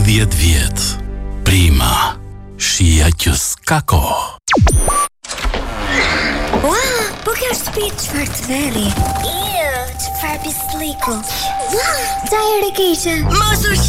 30 vjet. Prima. Shija që s'ka kohë. Ua, po kjo shtëpi çfarë të veri? Çfarë pisliku? Ua, ca herë keqe. Mos u